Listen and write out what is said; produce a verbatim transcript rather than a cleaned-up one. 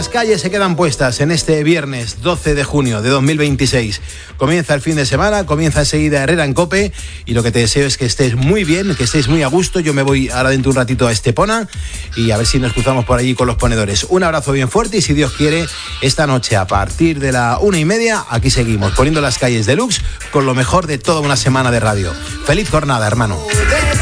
las calles se quedan puestas en este viernes doce de junio de dos mil veintiséis. Comienza el fin de semana, comienza enseguida Herrera en COPE y lo que te deseo es que estés muy bien, que estés muy a gusto. Yo me voy ahora dentro de un ratito a Estepona y a ver si nos cruzamos por allí con los ponedores. Un abrazo bien fuerte y si Dios quiere, esta noche a partir de la una y media aquí seguimos poniendo las calles deluxe con lo mejor de toda una semana de radio. Feliz jornada, hermano.